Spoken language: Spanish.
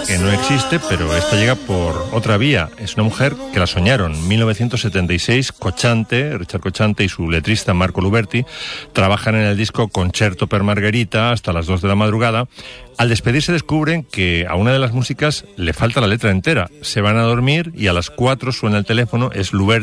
que no existe, pero esta llega por otra vía. Es una mujer que la soñaron. 1976, Richard Cocciante y su letrista Marco Luberti trabajan en el disco Concerto per Margherita hasta las 2 de la madrugada. Al despedirse descubren que a una de las músicas le falta la letra entera. Se van a dormir y a las 4 suena el teléfono, es Luberti